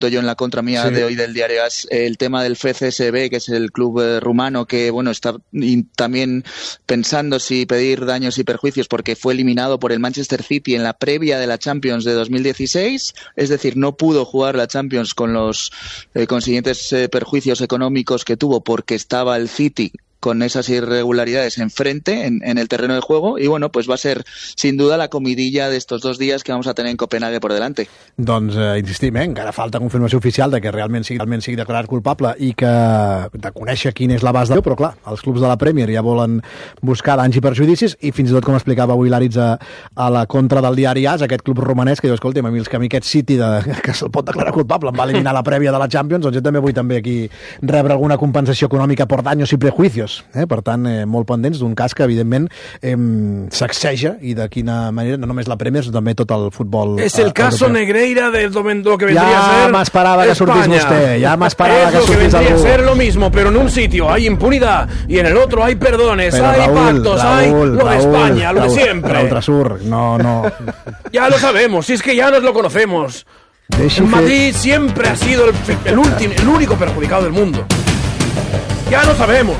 yo en la contra mía de hoy del diario AS, el tema del FCSB, que es el club rumano, que bueno, está también pensando si pedir daños y perjuicios porque fue eliminado por el Manchester City en la previa de la Champions de 2016, es decir, no pudo jugar la Champions con los consiguientes perjuicios económicos que tuvo porque estaba el City con esas irregularidades enfrente en el terreno de juego, i bueno, pues va a ser sin duda la comidilla de estos 2 días que vamos a tener en Copenhague por delante. Doncs insistim, encara falta confirmació oficial de que realment sigui declarat culpable i que de conèixer quin és l'abast de... Però clar, els clubs de la Premier ja volen buscar danys i perjudicis i fins i tot, com explicava avui l'Aritz a la contra del diari AS, aquest club romanès que diu, escolta, a mi aquest City que se'l pot declarar culpable em va eliminar la prèvia de la Champions, doncs jo també vull també aquí rebre alguna compensació econòmica por daños i prejuicios. Per tant, molt pendents d'un cas que evidentment sacseja i de quina manera, no només la Premier, sinó també tot el futbol és el caso europeu. Negreira de lo que vendría a ser ja m'esperava que sortís vostè, ja m'esperava que sortís vendría algú. a ser lo mismo, pero en un sitio hay impunidad y en el otro hay perdones, pero hay pactos, hay lo de España, lo de siempre. Raúl Trasur, no. Ya lo sabemos, si es que ya nos lo conocemos. El Madrid siempre ha sido el único perjudicado del mundo. Ya lo sabemos.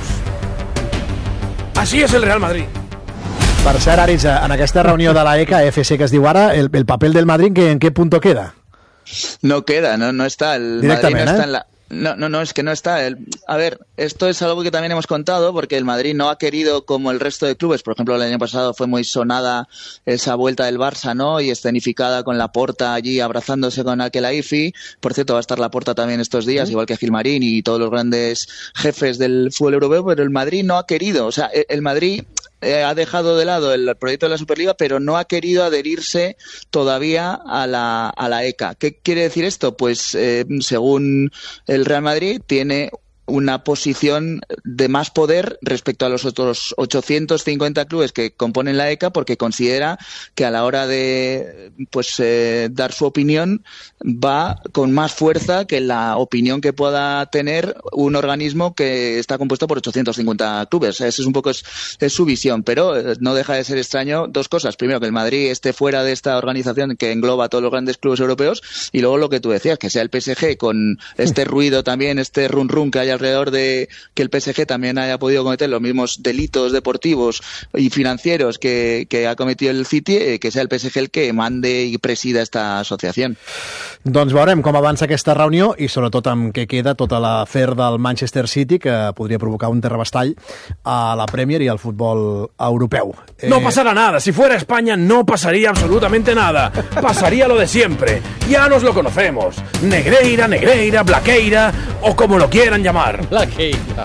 Así es el Real Madrid. Per cert, Aritz, en aquesta reunió de la ECA, FC que es diu ara, el papel del Madrid, ¿en qué punto queda? No queda, no está. El Madrid no está en la... No, es que no está. A ver, esto es algo que también hemos contado, porque el Madrid no ha querido, como el resto de clubes, por ejemplo, el año pasado fue muy sonada esa vuelta del Barça, ¿no? Y escenificada con Laporta allí abrazándose con Al-Khelaifi. Por cierto, va a estar Laporta también estos días, igual que Gilmarín y todos los grandes jefes del fútbol europeo, pero el Madrid no ha querido. O sea, el Madrid ha dejado de lado el proyecto de la Superliga, pero no ha querido adherirse todavía a la ECA. ¿Qué quiere decir esto? Pues según el Real Madrid tiene una posición de más poder respecto a los otros 850 clubes que componen la ECA, porque considera que a la hora de dar su opinión va con más fuerza que la opinión que pueda tener un organismo que está compuesto por 850 clubes. Esa es un poco es su visión, pero no deja de ser extraño 2 cosas. Primero, que el Madrid esté fuera de esta organización que engloba a todos los grandes clubes europeos, y luego lo que tú decías, que sea el PSG con este ruido también, este run que hay alrededor de que el PSG también haya podido cometer los mismos delitos deportivos y financieros que ha cometido el City, que sea el PSG el que mande i presida esta associació. Doncs veurem com avança aquesta reunió i sobretot amb què queda tota l'afer del Manchester City, que podria provocar un terrabastall a la Premier i al futbol europeu. No pasará nada. Si fuera España no pasaría absolutamente nada. Pasaría lo de siempre. Ya nos lo conocemos. Negreira, Blaqueira o como lo quieran llamar. Blaqueira.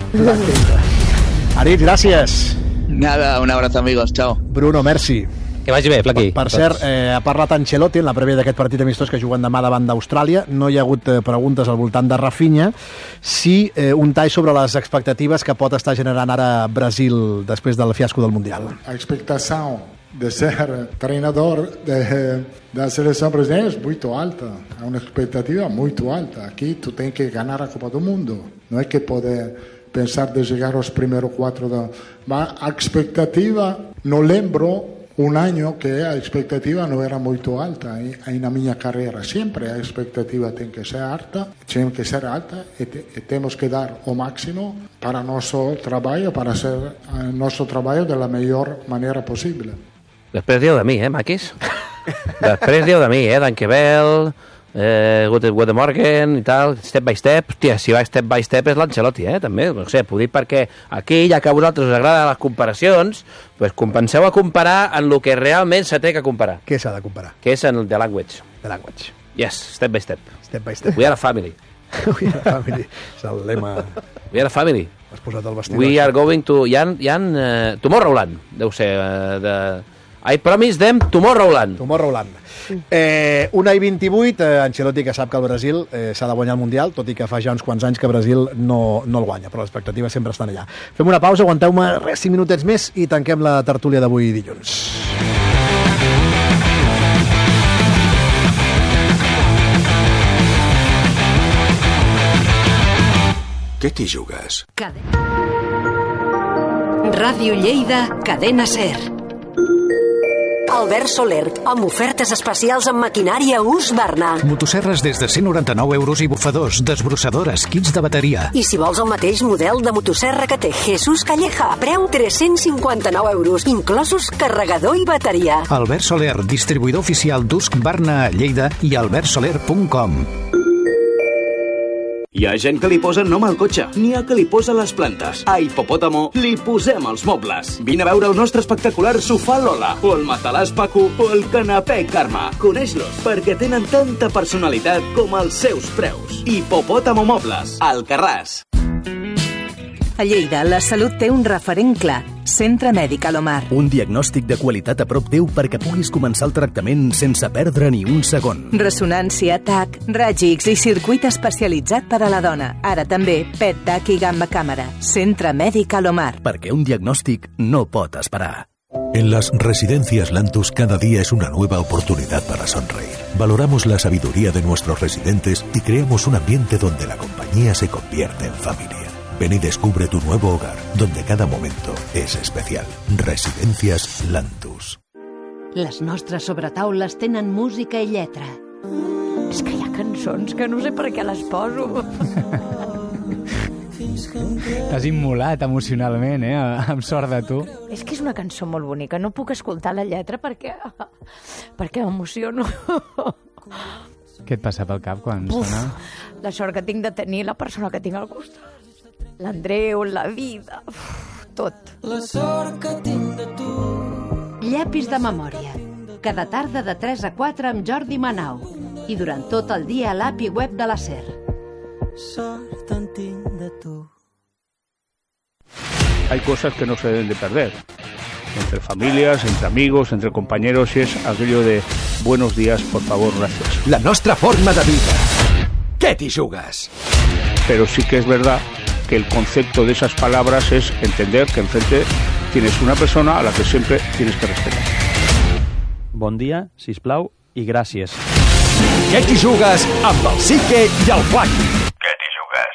Aritz, gràcies. Nada, un abrazo, amigos. Chao. Bruno, merci. Que vagi bé, Flaqui. Per cert, ha parlat Ancelotti en la prèvia d'aquest partit amistós que juguen demà davant d'Austràlia. No hi ha hagut preguntes al voltant de Rafinha. Sí, un tall sobre les expectatives que pot estar generant ara Brasil després del fiasco del Mundial. A expectação de ser treinador da seleção brasileira é muito alta. É uma expectativa muito alta. Aqui tu tem que ganhar a Copa do Mundo. Não é que poder pensar de chegar aos primeiros 4 Mas a expectativa, não lembro un año que a expectativa non era moito alta na miña carreira. Sempre a expectativa ten que ser alta e temos que dar o máximo para noso traballo, para ser noso traballo de la mellor manera posible. Després dieu de mi, maquis? Després dieu de mi, d'Anquebel, Guten Morgen i tal, step by step. Hòstia, si va step by step és l'Ancelotti, també. No sé, ho dic perquè aquí, ja que a vosaltres us agraden les comparacions, pues compenseu a comparar en el que realment se té que comparar. Què s'ha de comparar? Que és en el The Language. The Language. Yes, step by step. Step by step. We are a family. We are a family. És el lema. We are a family. Has posat el vestidor. We are going to... Hi ha Tomorrowland, deu ser. I promise them Tomorrowland. Tomorrowland. 1:28, Ancelotti que sap que el Brasil s'ha de guanyar el Mundial, tot i que fa ja uns quants anys que Brasil no el guanya, però les expectatives sempre estan allà. Fem una pausa, aguanteu-me 5 minutets més i tanquem la tertúlia d'avui dilluns. Què t'hi jugues? Ràdio Lleida, Cadena Ser. Albert Soler, amb ofertes especials en maquinària Husqvarna. Motosserres des de 199 euros i bufadors, desbrossadores, kits de bateria. I si vols el mateix model de motosserra que té Jesús Calleja, preu 359 euros, inclosos carregador i bateria. Albert Soler, distribuïdor oficial d'Husqvarna a Lleida i albertsoler.com. Hi ha gent que li posa nom al cotxe, n'hi ha que li posa les plantes. A Hipopòtamo li posem els mobles. Vine a veure el nostre espectacular sofà Lola, o el matalàs Paco, o el canapé Carme. Coneix-los, perquè tenen tanta personalitat com els seus preus. Hipopòtamo Mobles, Alcarràs. A Lleida, la salut té un referent clar. Centre Mèdic Alomar. Un diagnòstic de qualitat a prop teu perquè puguis començar el tractament sense perdre ni un segon. Ressonància, TAC, raig X i circuit especialitzat per a la dona. Ara també PET, TAC i gamma càmera. Centre Mèdic Alomar. Perquè un diagnòstic no pot esperar. En las residencias Lantus cada día es una nueva oportunidad para sonreír. Valoramos la sabiduría de nuestros residentes y creamos un ambiente donde la compañía se convierte en familia. Ven y descubre tu nuevo hogar, donde cada momento es especial. Residencias Lantus. Les nostres sobretaules tenen música i lletra. És que hi ha cançons que no sé per què les poso. T'has immolat emocionalment, amb sort de tu. És que és una cançó molt bonica. No puc escoltar la lletra perquè m'emociono. Què et passa pel cap quan sona? La sort que tinc de tenir la persona que tinc al costat. L'Andreu, la vida, tot. La sort que tinc de tu. Llapis de memòria. Cada tarda de 3 a 4 amb Jordi Manau. I durant tot el dia a l'API web de la SER. Sort en tinc de tu. Hay cosas que no se deben de perder. Entre familias, entre amigos, entre compañeros, y es aquello de buenos días, por favor, gracias. La nostra forma de vida. ¿Qué t'hi jugues? Pero sí que es verdad que el concepto de esas palabras es entender que enfrente tienes una persona a la que siempre tienes que respetar. Bon dia, sisplau, i gràcies. Què t'hi jugues amb el Sique i el Flaqui? Què t'hi jugues?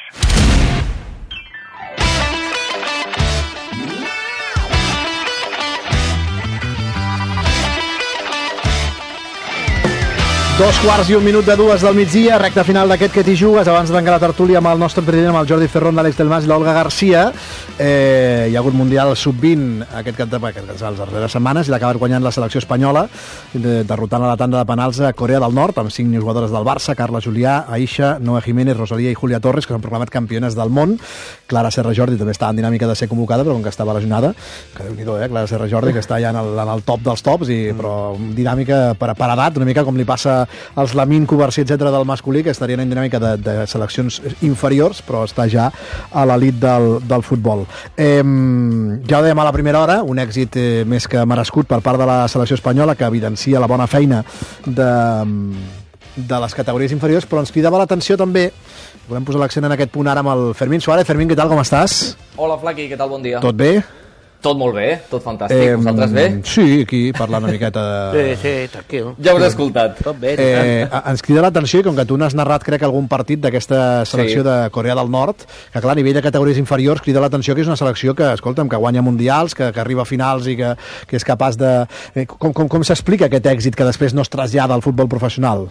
Dos quarts i un minut de 2 del migdia, recta final d'aquest Que t'hi jugues, abans de tancar la tertúlia amb el nostre president, amb el Jordi Ferrón, l'Àlex Delmas i l'Olga Garcia. Hi ha hagut Mundial Sub-20 les darreres setmanes i l'ha acabat guanyant la selecció espanyola, derrotant a la tanda de penals a Corea del Nord, amb 5 jugadores del Barça, Carla Julià, Aisha, Noé Jiménez, Rosalía i Julia Torres, que s'han proclamat campiones del món. Clara Serra Jordi també està en dinàmica de ser convocada, però com que estava lesionada, que Déu-n'hi-do, Clara Serra Jordi, que està ja en el top dels tops, però dinàmica per edat, una mica com li passa als Lamin, Covarsí, etc. del masculí, que estarien en dinàmica de seleccions inferiors, però està ja a l'elit del futbol. Ja ho dèiem a la primera hora, un èxit més que merescut per part de la selecció espanyola, que evidencia la bona feina de les categories inferiors, però ens cridava l'atenció també, volem posar l'accent en aquest punt ara amb el Fermín Suárez. Fermín, què tal, com estàs? Hola, Flaqui, què tal, bon dia? Tot bé? Tot molt bé, tot fantàstic. Vosaltres bé? Sí, aquí parlant una miqueta Sí, tranquil. Ja us he escoltat. Tot bé, ens crida l'atenció, i com que tu n'has narrat, crec, algun partit d'aquesta selecció de Corea del Nord, que clar, a nivell de categories inferiors crida l'atenció que és una selecció que, escolta'm, que guanya mundials, que arriba a finals i que és capaç de... Com s'explica aquest èxit que després no es trasllada al futbol professional?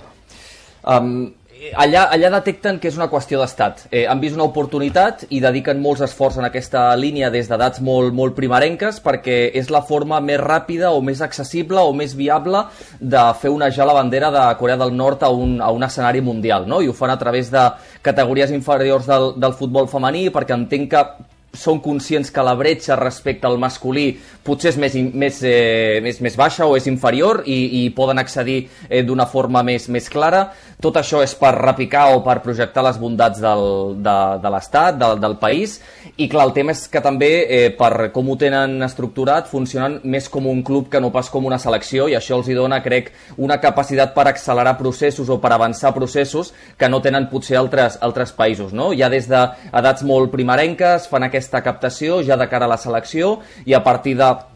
Allà detecten que és una qüestió d'estat. Han vist una oportunitat i dediquen molts esforços en aquesta línia des d'edats molt primerenques, perquè és la forma més ràpida o més accessible o més viable de fer onejar la bandera de Corea del Nord a un escenari mundial, no? I ho fan a través de categories inferiors del futbol femení, perquè entenc que són conscients que la bretxa respecte al masculí potser és més baixa o és inferior i poden accedir d'una forma més clara. Tot això és per repicar o per projectar les bondats de l'Estat, del país, i clar, el tema és que també, per com ho tenen estructurat, funcionen més com un club que no pas com una selecció, i això els hi dona, crec, una capacitat per accelerar processos o per avançar processos que no tenen potser altres països, no? Ja des d'edats molt primerenques fan aquesta captació ja de cara a la selecció, i a partir de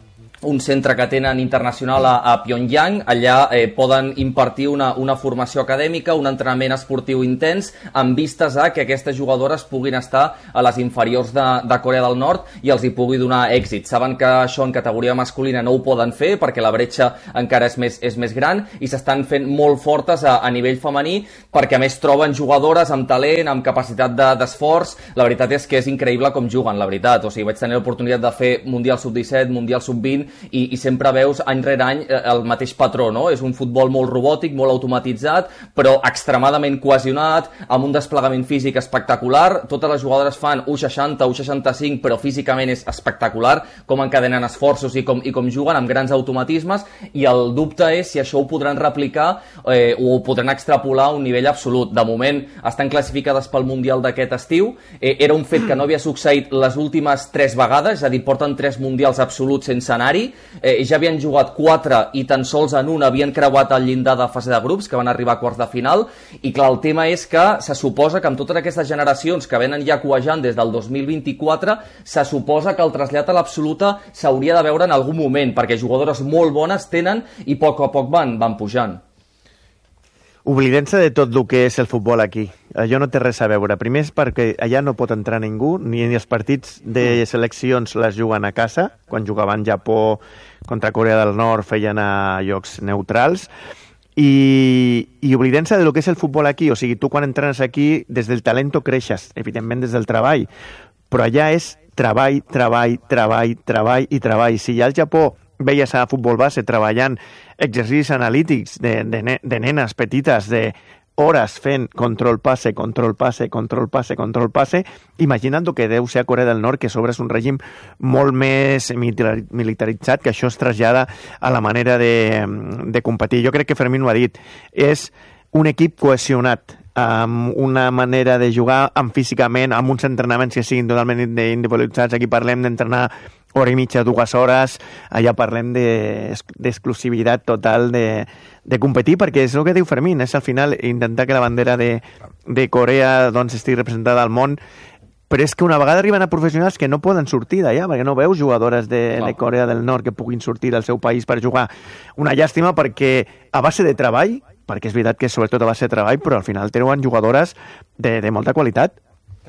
un centre que tenen internacional a Pyongyang. Allà poden impartir una formació acadèmica, un entrenament esportiu intens, amb vistes a que aquestes jugadores puguin estar a les inferiors de Corea del Nord i els hi pugui donar èxit. Saben que això en categoria masculina no ho poden fer perquè la bretxa encara és més gran, i s'estan fent molt fortes a nivell femení, perquè a més troben jugadores amb talent, amb capacitat d'esforç. La veritat és que és increïble com juguen, la veritat. O sigui, vaig tenir l'oportunitat de fer Mundial Sub-17, Mundial Sub-20, i sempre veus any rere any el mateix patró, no? És un futbol molt robòtic, molt automatitzat, però extremadament cohesionat, amb un desplegament físic espectacular. Totes les jugadores fan 1,60, 1,65, però físicament és espectacular com encadenen esforços i com juguen amb grans automatismes, i el dubte és si això ho podran replicar o ho podran extrapolar a un nivell absolut. De moment estan classificades pel Mundial d'aquest estiu. Era un fet que no havia succeït les últimes 3 vegades, és a dir, porten 3 Mundials absoluts sense anar-hi. Ja havien jugat 4 i tan sols en un havien creuat el llindar de fase de grups, que van arribar a quarts de final. I clar, el tema és que se suposa que amb totes aquestes generacions que venen ja cuejant des del 2024, se suposa que el trasllat a l'absoluta s'hauria de veure en algun moment, perquè jugadores molt bones tenen i a poc van pujant. Oblidem-se de tot el que és el futbol aquí. Allò no té res a veure. Primer és perquè allà no pot entrar ningú, ni els partits de seleccions les juguen a casa. Quan jugaven Japó contra Corea del Nord feien a llocs neutrals. I oblidem-se de lo que és el futbol aquí. O sigui, tu quan entrenes aquí, des del talento creixes, evidentment des del treball. Però allà és treball. Si ja al Japó veies a futbol base treballant exercicis analítics de nenes petites, de hores fent control passe, imagina't que deu ser a Corea del Nord, que sobre és un règim molt més militaritzat, que això es trasllada a la manera de competir. Jo crec que Fermín ho ha dit, és un equip cohesionat, amb una manera de jugar, amb físicament, amb uns entrenaments que siguin totalment individualitzats. Aquí parlem d'entrenar hora i mitja, 2 hores, allà parlem d'exclusivitat total de competir, perquè és el que diu Fermín, és al final intentar que la bandera de Corea doncs, estigui representada al món, però és que una vegada arriben a professionals que no poden sortir d'allà, perquè no veus jugadores de Corea del Nord que puguin sortir del seu país per jugar. Una llàstima, perquè a base de treball, perquè és veritat que sobretot a base de treball, però al final treuen jugadores de molta qualitat.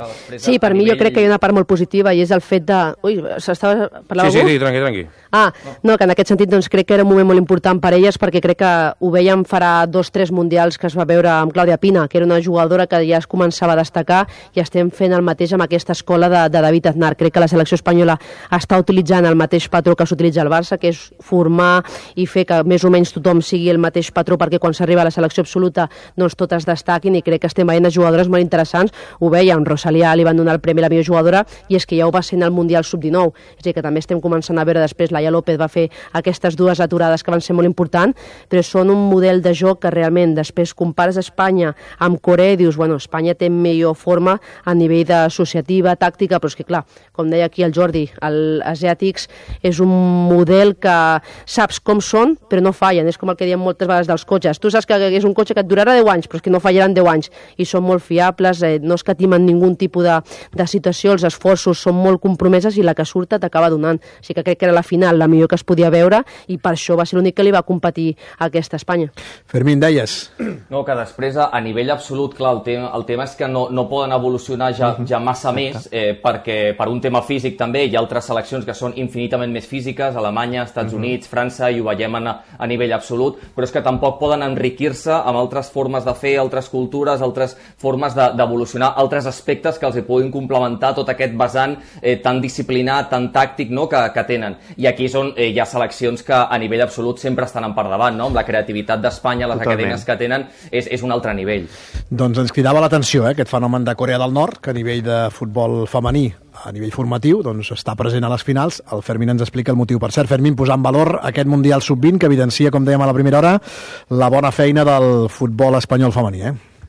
Sí, per mi jo crec que hi ha una part molt positiva i és el fet de... Ui, s'estava... Parlava algú? Sí, tranqui. No, que en aquest sentit doncs, crec que era un moment molt important per elles, perquè crec que ho veiem farà 2-3 mundials que es va veure amb Clàudia Pina, que era una jugadora que ja es començava a destacar, i estem fent el mateix amb aquesta escola de David Aznar. Crec que la selecció espanyola està utilitzant el mateix patró que s'utilitza al Barça, que és formar i fer que més o menys tothom sigui el mateix patró, perquè quan s'arriba a la selecció absoluta doncs totes destaquin, i crec que estem veient jugadores molt interessants. Ho veia, Rosalía li van donar el premi a la millor jugadora, i és que ja ho va ser en el Mundial Sub-19, és a dir, que també estem començant a veure després. Laia López va fer aquestes 2 aturades que van ser molt importants, però són un model de joc que realment després compares Espanya amb Corea i dius, bueno, Espanya té millor forma a nivell d'associativa, tàctica, però és que clar, com deia aquí el Jordi, els asiàtics és un model que saps com són, però no fallen. És com el que diem moltes vegades dels cotxes. Tu saps que és un cotxe que et durarà 10 anys, però és que no fallaran 10 anys, i són molt fiables, no escatimen ningú tipus de situació, els esforços són molt compromeses i la que surt t'acaba donant. O sigui que crec que era la final la millor que es podia veure, i per això va ser l'únic que li va competir a aquesta Espanya. Fermín, deies? No, que després a nivell absolut, clar, el tema és que no poden evolucionar ja massa més, perquè per un tema físic també hi ha altres seleccions que són infinitament més físiques, Alemanya, Estats Units, França, i ho veiem a nivell absolut, però és que tampoc poden enriquir-se amb altres formes de fer, altres cultures, altres formes d'evolucionar, altres aspectes que els puguin complementar tot aquest vessant tan disciplinat, tan tàctic, no?, que tenen. I aquí és on hi ha seleccions que a nivell absolut sempre estan per davant, no?, amb la creativitat d'Espanya, les acadèmies que tenen, és un altre nivell. Doncs ens cridava l'atenció aquest fenomen de Corea del Nord, que a nivell de futbol femení, a nivell formatiu, doncs està present a les finals. El Fermín ens explica el motiu. Per cert, Fermín, posar en valor aquest Mundial Sub-20 que evidencia, com dèiem a la primera hora, la bona feina del futbol espanyol femení,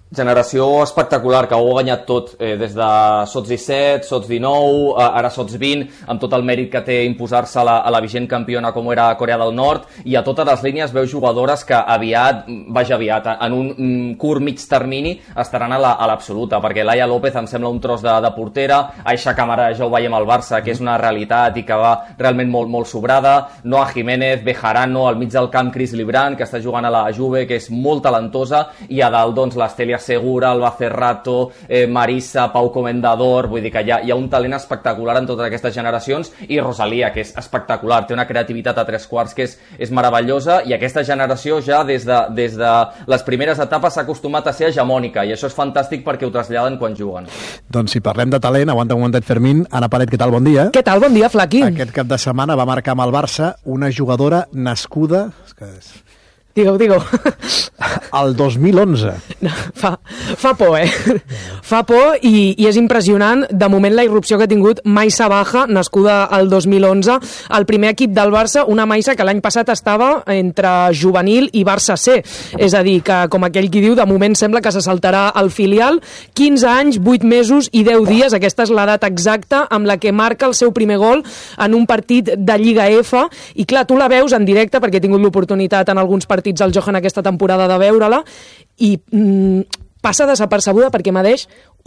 Generació espectacular, que ho ha guanyat tot, des de Sots 17, Sots 19, ara Sots 20, amb tot el mèrit que té imposar-se a la vigent campiona com era Corea del Nord, i a totes les línies veu jugadores que aviat, en un curt mig termini, estaran a l'absoluta, perquè Laia López em sembla un tros de portera, Aixa Camara ja ho veiem al Barça, que és una realitat i que va realment molt sobrada, Noa Jiménez, Bejarano, al mig del camp Chris Librand, que està jugant a la Juve, que és molt talentosa, i a dalt, doncs, l'Estelia Segura, Alba Cerrato, Marisa, Pau Comendador, vull dir que hi ha un talent espectacular en totes aquestes generacions, i Rosalía, que és espectacular, té una creativitat a tres quarts que és meravellosa, i aquesta generació ja des de les primeres etapes s'ha acostumat a ser hegemònica, i això és fantàstic perquè ho traslladen quan juguen. Doncs si parlem de talent, aguanta un momentet, Fermín. Anna Paret, què tal? Bon dia. Què tal? Bon dia, Flaqui. Aquest cap de setmana va marcar amb el Barça una jugadora nascuda... Digue-ho. El 2011. No, fa por, Fa por i és impressionant. De moment, la irrupció que ha tingut Maisa Baja, nascuda al 2011, el primer equip del Barça, una Maisa que l'any passat estava entre juvenil i Barça C. És a dir, que, com aquell qui diu, de moment sembla que se saltarà el filial. 15 anys, 8 mesos i 10 dies. Aquesta és l'edat exacta amb la que marca el seu primer gol en un partit de Lliga F. I clar, tu la veus en directe, perquè he tingut l'oportunitat en alguns partits al Johan aquesta temporada de veure-la, i passa desapercebuda perquè medeix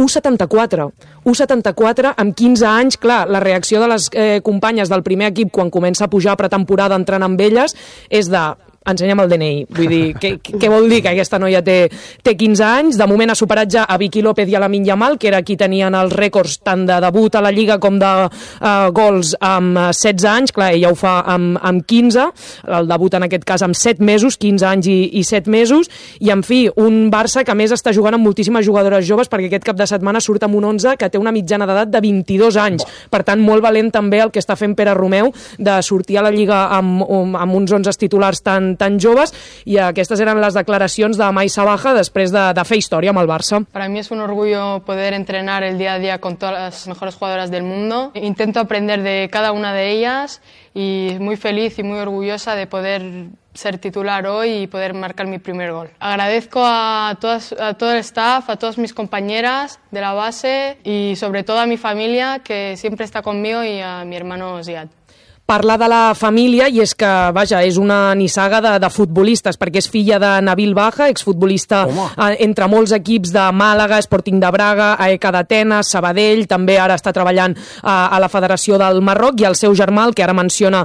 1,74 amb 15 anys. Clar, la reacció de les companyes del primer equip quan comença a pujar pretemporada entrant amb elles és de... ensenya'm el DNI, vull dir, què vol dir que aquesta noia té 15 anys? De moment ha superat ja a Vicky López i a Lamine Yamal, que era qui tenien els rècords tant de debut a la Lliga com de gols amb 16 anys, clar, ella ho fa amb 15, el debut en aquest cas amb 7 mesos, 15 anys i 7 mesos, i en fi, un Barça que a més està jugant amb moltíssimes jugadores joves, perquè aquest cap de setmana surt amb un 11 que té una mitjana d'edat de 22 anys, per tant molt valent també el que està fent Pere Romeu de sortir a la Lliga amb uns 11 titulars tan joves, i aquestes eren les declaracions de Maisa Baja després de fer història amb el Barça. Para mí es un orgullo poder entrenar el día a día con todas las mejores jugadoras del mundo. Intento aprender de cada una de ellas y muy feliz y muy orgullosa de poder ser titular hoy y poder marcar mi primer gol. Agradezco a todo el staff, a todas mis compañeras de la base y sobre todo a mi familia que siempre está conmigo y a mi hermano Ziad. Parlar de la família, i és que, vaja, és una nissaga de futbolistes, perquè és filla de Nabil Baja, exfutbolista entre molts equips de Màlaga, Sporting de Braga, AEK d'Atenes, Sabadell, també ara està treballant a la Federació del Marroc, i el seu germà, el que ara menciona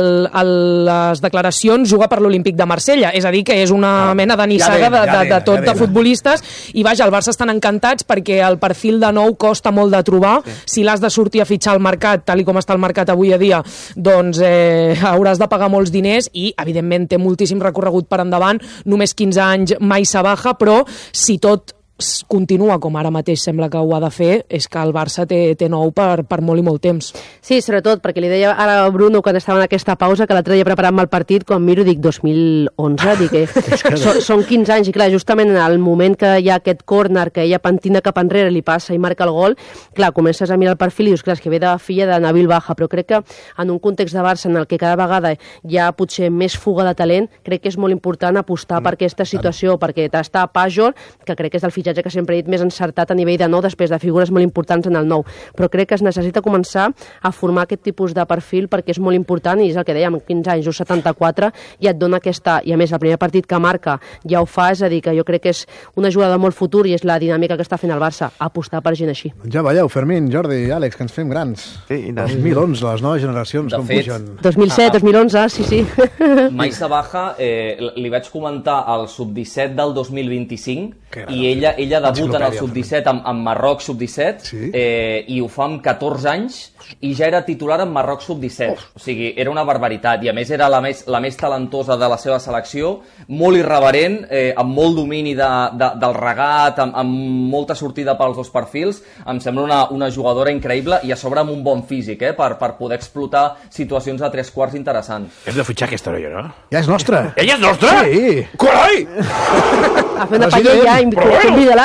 les declaracions, juga per l'Olímpic de Marsella, és a dir, que és una mena de nissaga de tot de futbolistes, i vaja, el Barça estan encantats perquè el perfil de nou costa molt de trobar. Si l'has de sortir a fitxar al mercat, tal i com està el mercat avui a dia, doncs hauràs de pagar molts diners, i evidentment té moltíssim recorregut per endavant, només 15 anys Maisa Baja, però si tot continua com ara mateix sembla que ho ha de fer, és que el Barça té nou per molt i molt temps. Sí, sobretot, perquè li deia ara a Bruno quan estava en aquesta pausa que l'altre dia preparant-me el partit, quan miro dic 2011, dic són 15 anys, i clar, justament en el moment que hi ha aquest córner que ella pentina cap enrere, li passa i marca el gol, clar, comences a mirar el perfil i dius, clar, és que ve de filla de Nabil Baja, però crec que en un context de Barça en el que cada vegada hi ha potser més fuga de talent, crec que és molt important apostar per aquesta situació, perquè està Pajol, que crec que és del fitxatge que sempre he dit més encertat a nivell de nou, després de figures molt importants en el nou, però crec que es necessita començar a formar aquest tipus de perfil perquè és molt important, i és el que dèiem, 15 anys, 74, i et dona aquesta, i a més el primer partit que marca ja ho fa, és a dir, que jo crec que és una jugada de molt futur i és la dinàmica que està fent el Barça, apostar per gent així. Ja veieu, Fermín, Jordi, Àlex, que ens fem grans. Sí, 2011, les noves generacions, com pugen. 2007, 2011, sí. Maisa Baja, li vaig comentar al sub-17 del 2025, i ella debuta en el sub-17 amb Marroc sub-17, i ho fa amb 14 anys, i ja era titular en Marroc sub-17. O sigui, era una barbaritat, i a més era la més talentosa de la seva selecció, molt irreverent, amb molt domini del regat, amb molta sortida pels dos perfils. Em sembla una jugadora increïble, i a sobre amb un bon físic, per poder explotar situacions de tres quarts interessants. Hem de fitxar aquesta noia, no? Ja és nostra. Ella és nostra? Sí. Carai! A fer una paella, convida-la.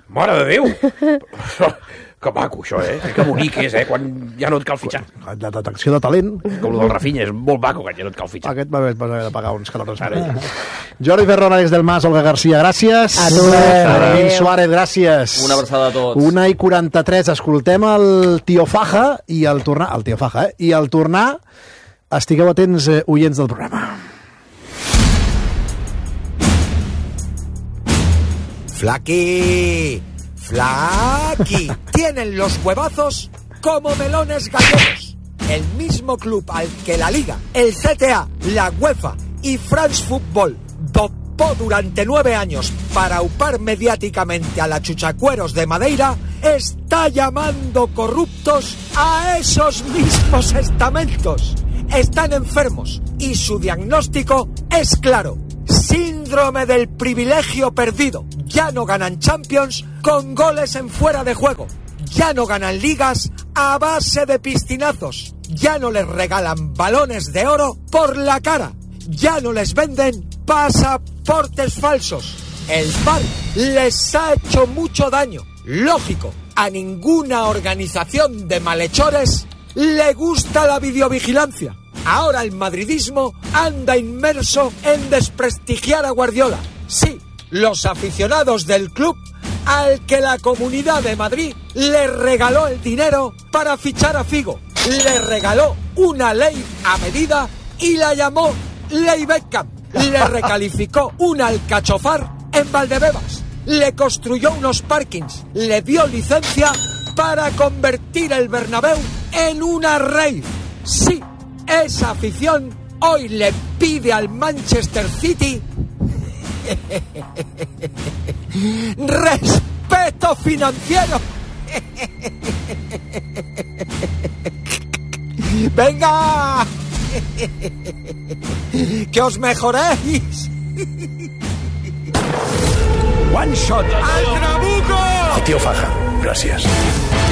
Mare de Déu! Que maco, això, que bonic és, quan ja no et cal fitxar. La detecció de talent. Com el del Rafinha, és molt maco, quan ja no et cal fitxar. Aquest va haver de pagar uns calorons. Jordi Ferrón, Àlex del Mas, Olga Garcia, gràcies. A tu. Fermín Suárez, gràcies. Una abraçada a tots. 1:43, escoltem el Tio Faja i el tornar... El Tio Faja, I al tornar, estigueu atents, oients del programa. Flaqui, tienen los huevazos como melones gallegos. El mismo club al que la Liga, el CTA, la UEFA y France Football dopó durante 9 años para upar mediáticamente a la Chuchacueros de Madeira, está llamando corruptos a esos mismos estamentos. Están enfermos y su diagnóstico es claro. Síndrome del privilegio perdido. Ya no ganan Champions con goles en fuera de juego. Ya no ganan ligas a base de piscinazos. Ya no les regalan balones de oro por la cara. Ya no les venden pasaportes falsos. El VAR les ha hecho mucho daño. Lógico, a ninguna organización de malhechores le gusta la videovigilancia. Ahora el madridismo anda inmerso en desprestigiar a Guardiola. Sí, los aficionados del club al que la Comunidad de Madrid le regaló el dinero para fichar a Figo. Le regaló una ley a medida y la llamó Ley Beckham. Le recalificó un alcachofar en Valdebebas. Le construyó unos parkings. Le dio licencia para convertir el Bernabéu en una rave. Sí, esa afición hoy le pide al Manchester City respeto financiero. ¡Venga! ¡Que os mejoréis! One shot. ¡Al trabuco! El Tio Faja, gràcies.